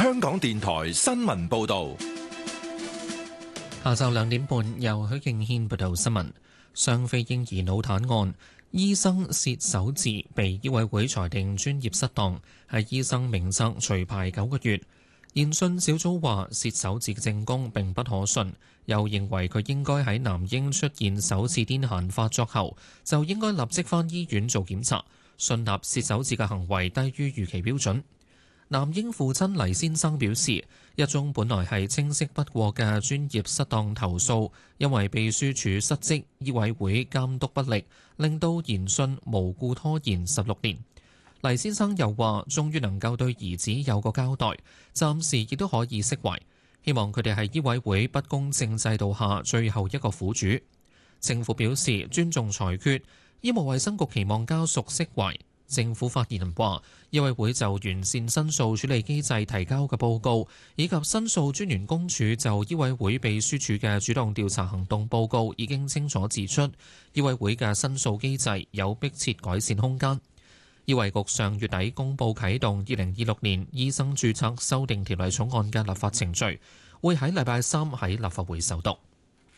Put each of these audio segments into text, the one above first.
香港電台新聞報道。 下晝2點半，由許敬軒報道新聞。雙非嬰兒腦癱案，醫生薛守志被醫委會裁定專業失當，係醫生名冊除牌9個月。研訊小組話薛守志嘅證供並不可信，又認為佢應該喺男嬰出現首次癲癇發作後就應該立即返醫院做檢查，信納薛守志嘅行為低於預期標準。男嬰父親黎先生表示，一宗本來係清晰不過嘅專業失當投訴，因為秘書處失職、醫委會監督不力，令到研訊無故拖延16年。黎先生又話，終於能夠對兒子有個交代，暫時亦都可以釋懷，希望佢哋係醫委會不公正制度下最後一個苦主。政府表示尊重裁決，醫務衛生局期望家屬釋懷。政府發言人話，醫委會就完善申訴處理機制提交嘅報告，以及申訴專員公署就醫委會秘書處嘅主動調查行動報告，已經清楚指出，醫委會嘅申訴機制有迫切改善空間。醫衛局上月底公佈啟動2026年醫生註冊修訂條例草案嘅立法程序，會喺禮拜3喺立法會首讀。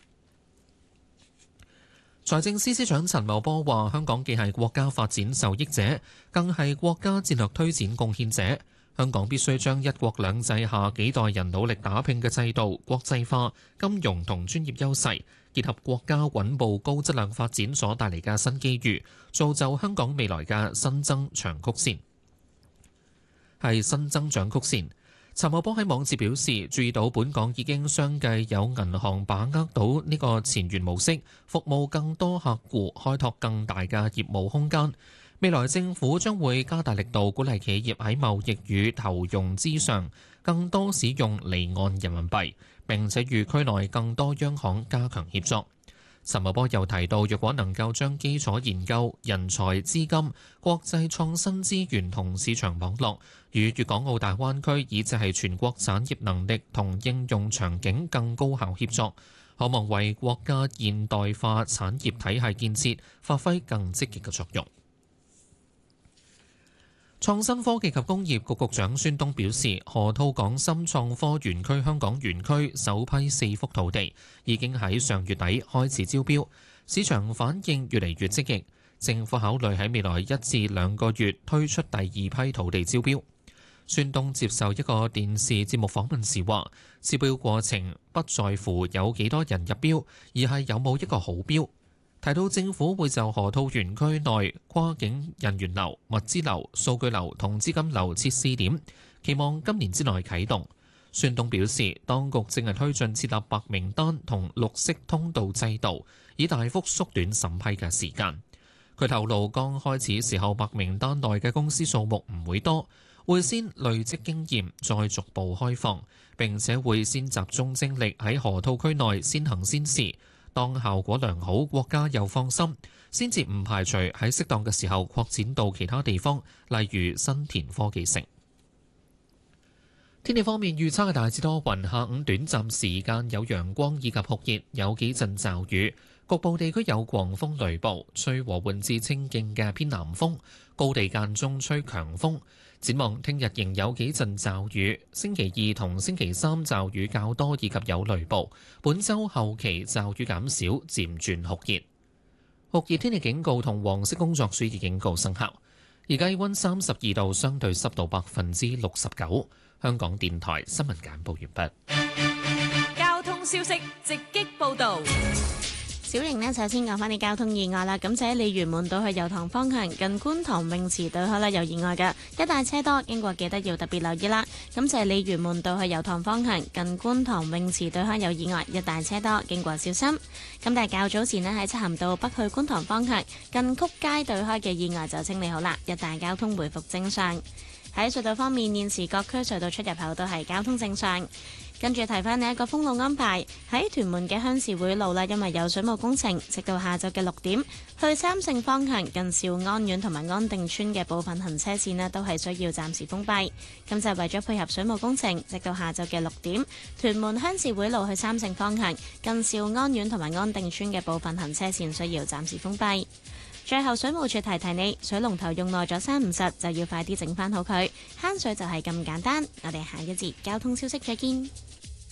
財政司司長陳茂波話：香港既係國家發展受益者，更係國家戰略推展貢獻者。香港必須將一國兩制下幾代人努力打拼嘅制度國際化、金融同專業優勢，結合國家穩步高質量發展所帶嚟嘅新機遇，造就香港未來嘅新增長曲線。係新增長曲線。陳茂波喺網誌表示，注意到本港已經相繼有銀行把握到呢個前沿模式，服務更多客戶，開拓更大嘅業務空間。未來政府將會加大力度鼓勵企業喺貿易與投融資上更多使用離岸人民幣，並且與區內更多央行加強協作。陳茂波又提到，若果能夠將基礎研究、人才、資金、國際創新資源同市場網絡與粵港澳大灣區以至係全國產業能力同應用場景更高效協作，可望為國家現代化產業體系建設發揮更積極嘅作用。創新科技及工業局局長孫東表示，河套港深創科園區香港園區首批4幅土地已經喺上月底開始招標，市場反應越嚟越積極。政府考慮喺未來1至2個月推出第2批土地招標。孫東接受一個電視節目訪問時話，招標過程不在乎有幾多人入標，而係有冇一個好標。提到政府會就河套園區內跨境人員流、物資流、數據流同資金流設試點，期望今年之內啟動。孫東表示，當局正係推進設立白名單同綠色通道制度，以大幅縮短審批嘅時間。佢透露，剛開始時候白名單內嘅公司數目唔會多，會先累積經驗，再逐步開放，並且會先集中精力喺河套區內先行先試。當效果良好，國家又放心，先至唔排除喺適當嘅時候擴展到其他地方，例如新田科技城。天氣方面預測係大致多雲，下午短暫時間有陽光以及酷熱，有幾陣驟雨，局部地區有狂風雷暴，吹和緩至清勁嘅偏南風，高地間中吹強風。展望聽日仍有幾陣驟雨，星期2同星期3驟雨較多以及有雷暴。本週後期驟雨減少，漸轉酷熱。酷熱天氣警告同黃色工作暑熱警告生效。而家氣溫32度，相對濕度69%。香港電台新聞簡報完畢。 交通消息直擊報導。 小瑩呢，首先講翻啲交通意外啦。咁就喺鯉魚門道去油塘方向，近觀塘泳池對開呢有意外嘅，一帶車多，經過記得要特別留意啦。咁就係鯉魚門道去油塘方向，近觀塘泳池對開有意外，一帶車多，經過小心。咁但係較早前呢，喺漆咸道北去觀塘方向，近曲街對開嘅意外就清理好啦，一帶交通回復正常。喺隧道方面，現時各區隧道出入口都係交通正常。跟住提翻你一個封路安排，喺屯門嘅鄉事會路啦，因為有水務工程，直到下晝嘅6點，去三聖方向近兆安苑同埋安定村嘅部分行車線呢都係需要暫時封閉。咁就為咗配合水務工程，直到下晝嘅6點，屯門鄉事會路去三聖方向近兆安苑同埋安定村嘅部分行車線需要暫時封閉。 最後水務署提提你，水龍頭用耐咗3-5就要快啲整翻好佢，慳水就係咁簡單。我哋下一節交通消息再見。